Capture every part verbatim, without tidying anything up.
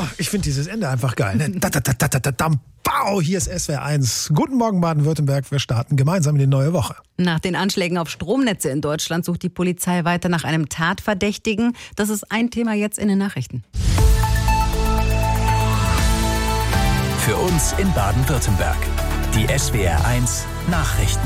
Oh, ich finde dieses Ende einfach geil. Ne? Da, da, da, da, da, da, Bau, hier ist S W R eins. Guten Morgen Baden-Württemberg, wir starten gemeinsam in die neue Woche. Nach den Anschlägen auf Stromnetze in Deutschland sucht die Polizei weiter nach einem Tatverdächtigen. Das ist ein Thema jetzt in den Nachrichten. Für uns in Baden-Württemberg. Die S W R eins Nachrichten.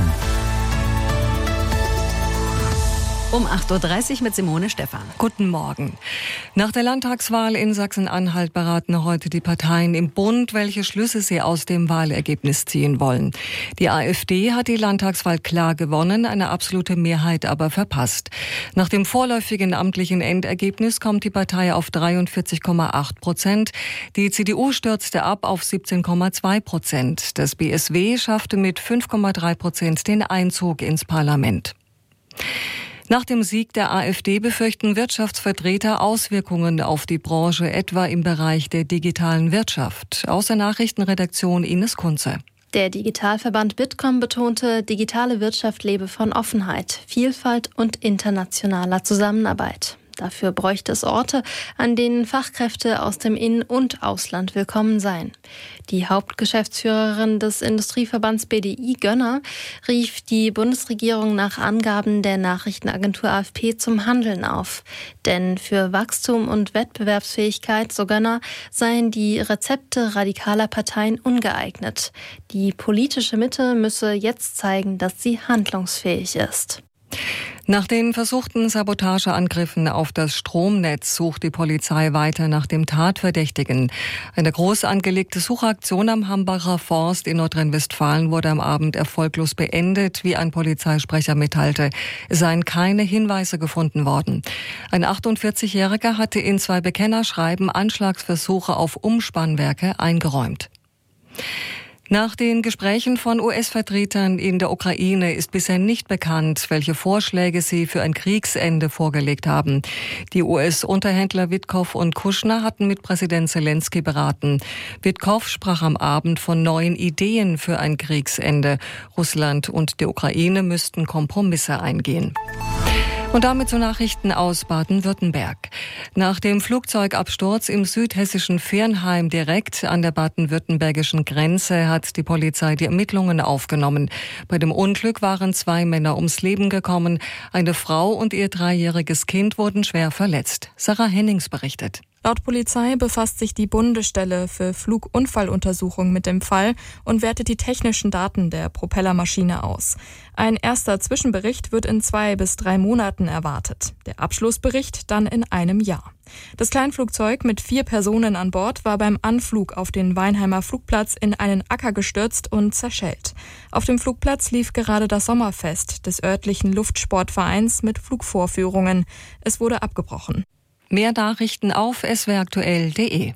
Um acht Uhr dreißig mit Simone Stephan. Guten Morgen. Nach der Landtagswahl in Sachsen-Anhalt beraten heute die Parteien im Bund, welche Schlüsse sie aus dem Wahlergebnis ziehen wollen. Die AfD hat die Landtagswahl klar gewonnen, eine absolute Mehrheit aber verpasst. Nach dem vorläufigen amtlichen Endergebnis kommt die Partei auf dreiundvierzig Komma acht Prozent. Die C D U stürzte ab auf siebzehn Komma zwei Prozent. Das B S W schaffte mit fünf Komma drei Prozent den Einzug ins Parlament. Nach dem Sieg der AfD befürchten Wirtschaftsvertreter Auswirkungen auf die Branche, etwa im Bereich der digitalen Wirtschaft. Aus der Nachrichtenredaktion Ines Kunze. Der Digitalverband Bitkom betonte, digitale Wirtschaft lebe von Offenheit, Vielfalt und internationaler Zusammenarbeit. Dafür bräuchte es Orte, an denen Fachkräfte aus dem In- und Ausland willkommen seien. Die Hauptgeschäftsführerin des Industrieverbands B D I, Gönner, rief die Bundesregierung nach Angaben der Nachrichtenagentur A F P zum Handeln auf. Denn für Wachstum und Wettbewerbsfähigkeit, so Gönner, seien die Rezepte radikaler Parteien ungeeignet. Die politische Mitte müsse jetzt zeigen, dass sie handlungsfähig ist. Nach den versuchten Sabotageangriffen auf das Stromnetz sucht die Polizei weiter nach dem Tatverdächtigen. Eine groß angelegte Suchaktion am Hambacher Forst in Nordrhein-Westfalen wurde am Abend erfolglos beendet, wie ein Polizeisprecher mitteilte. Es seien keine Hinweise gefunden worden. Ein achtundvierzigjähriger hatte in zwei Bekennerschreiben Anschlagsversuche auf Umspannwerke eingeräumt. Nach den Gesprächen von U S-Vertretern in der Ukraine ist bisher nicht bekannt, welche Vorschläge sie für ein Kriegsende vorgelegt haben. Die U S-Unterhändler Witkow und Kushner hatten mit Präsident Zelensky beraten. Witkow sprach am Abend von neuen Ideen für ein Kriegsende. Russland und die Ukraine müssten Kompromisse eingehen. Und damit zu Nachrichten aus Baden-Württemberg. Nach dem Flugzeugabsturz im südhessischen Viernheim direkt an der baden-württembergischen Grenze hat die Polizei die Ermittlungen aufgenommen. Bei dem Unglück waren zwei Männer ums Leben gekommen. Eine Frau und ihr dreijähriges Kind wurden schwer verletzt. Sarah Hennings berichtet. Laut Polizei befasst sich die Bundesstelle für Flugunfalluntersuchung mit dem Fall und wertet die technischen Daten der Propellermaschine aus. Ein erster Zwischenbericht wird in zwei bis drei Monaten erwartet. Der Abschlussbericht dann in einem Jahr. Das Kleinflugzeug mit vier Personen an Bord war beim Anflug auf den Weinheimer Flugplatz in einen Acker gestürzt und zerschellt. Auf dem Flugplatz lief gerade das Sommerfest des örtlichen Luftsportvereins mit Flugvorführungen. Es wurde abgebrochen. Mehr Nachrichten auf s w r aktuell punkt de.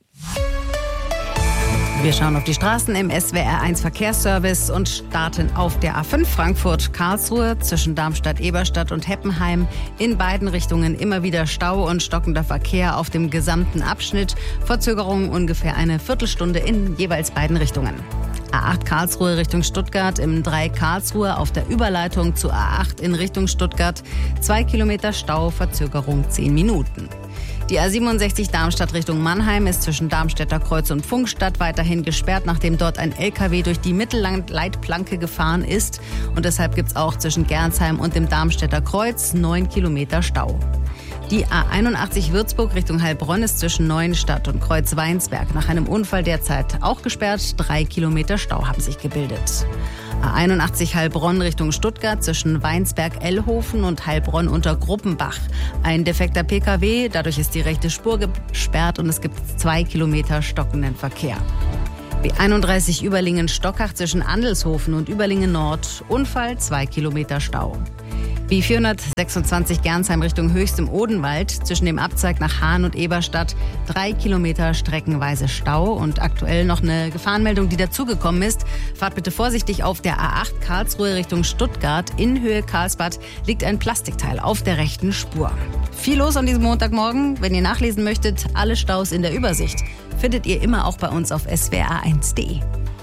Wir schauen auf die Straßen im S W R eins Verkehrsservice und starten auf der A fünf Frankfurt-Karlsruhe zwischen Darmstadt-Eberstadt und Heppenheim. In beiden Richtungen immer wieder Stau und stockender Verkehr auf dem gesamten Abschnitt. Verzögerung ungefähr eine Viertelstunde in jeweils beiden Richtungen. A acht Karlsruhe Richtung Stuttgart im Dreieck Karlsruhe auf der Überleitung zu A acht in Richtung Stuttgart. Zwei Kilometer Stau, Verzögerung zehn Minuten. Die A siebenundsechzig Darmstadt Richtung Mannheim ist zwischen Darmstädter Kreuz und Funkstadt weiterhin gesperrt, nachdem dort ein L K W durch die Mittelleitplanke gefahren ist. Und deshalb gibt es auch zwischen Gernsheim und dem Darmstädter Kreuz neun Kilometer Stau. Die A einundachtzig Würzburg Richtung Heilbronn ist zwischen Neuenstadt und Kreuz-Weinsberg nach einem Unfall derzeit auch gesperrt. Drei Kilometer Stau haben sich gebildet. A einundachtzig Heilbronn Richtung Stuttgart zwischen Weinsberg-Ellhofen und Heilbronn unter Gruppenbach. Ein defekter P K W, dadurch ist die rechte Spur gesperrt und es gibt zwei Kilometer stockenden Verkehr. B einunddreißig Überlingen-Stockach zwischen Andelshofen und Überlingen-Nord. Unfall, zwei Kilometer Stau. B vierhundertsechsundzwanzig Gernsheim Richtung Höchst im Odenwald zwischen dem Abzweig nach Hahn und Eberstadt. Drei Kilometer streckenweise Stau und aktuell noch eine Gefahrenmeldung, die dazugekommen ist. Fahrt bitte vorsichtig auf der A acht Karlsruhe Richtung Stuttgart. In Höhe Karlsbad liegt ein Plastikteil auf der rechten Spur. Viel los an diesem Montagmorgen. Wenn ihr nachlesen möchtet, alle Staus in der Übersicht findet ihr immer auch bei uns auf s w r eins punkt de.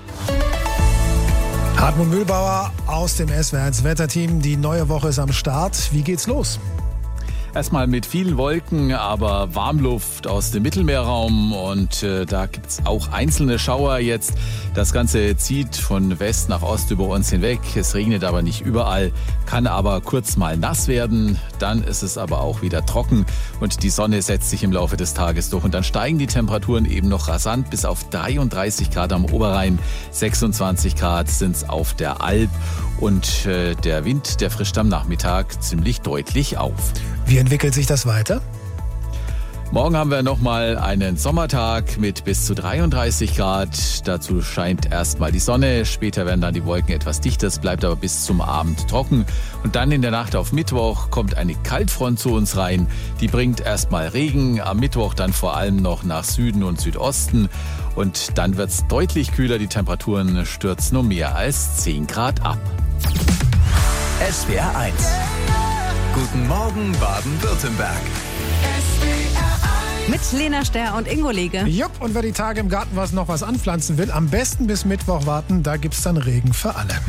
Hartmut Mühlbauer aus dem S W R eins Wetterteam. Die neue Woche ist am Start. Wie geht's los? Erstmal mit vielen Wolken, aber Warmluft aus dem Mittelmeerraum und äh, da gibt's auch einzelne Schauer jetzt. Das Ganze zieht von West nach Ost über uns hinweg. Es regnet aber nicht überall, kann aber kurz mal nass werden. Dann ist es aber auch wieder trocken und die Sonne setzt sich im Laufe des Tages durch. Und dann steigen die Temperaturen eben noch rasant bis auf dreiunddreißig Grad am Oberrhein, sechsundzwanzig Grad sind's auf der Alp und äh, der Wind, der frischt am Nachmittag ziemlich deutlich auf. Wie entwickelt sich das weiter? Morgen haben wir nochmal einen Sommertag mit bis zu dreiunddreißig Grad. Dazu scheint erstmal die Sonne. Später werden dann die Wolken etwas dichter. Es bleibt aber bis zum Abend trocken. Und dann in der Nacht auf Mittwoch kommt eine Kaltfront zu uns rein. Die bringt erstmal Regen. Am Mittwoch dann vor allem noch nach Süden und Südosten. Und dann wird es deutlich kühler. Die Temperaturen stürzen um mehr als zehn Grad ab. S W R eins. Guten Morgen Baden-Württemberg. Mit Lena Sterr und Ingo Lege. Jupp, und wer die Tage im Garten was noch was anpflanzen will, am besten bis Mittwoch warten, da gibt's dann Regen für alle.